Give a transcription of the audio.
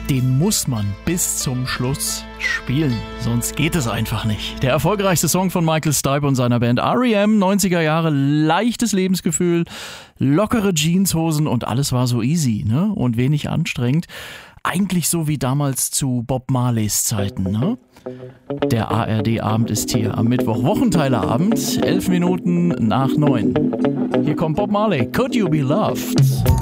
den muss man bis zum Schluss spielen. Sonst geht es einfach nicht. Der erfolgreichste Song von Michael Stipe und seiner Band R.E.M., 90er Jahre, leichtes Lebensgefühl, lockere Jeanshosen und alles war so easy, ne? Und wenig anstrengend. Eigentlich so wie damals zu Bob Marleys Zeiten, ne? Der ARD-Abend ist hier am Mittwoch, Wochenteilerabend, 11 Minuten nach 9. Hier kommt Bob Marley, Could You Be Loved?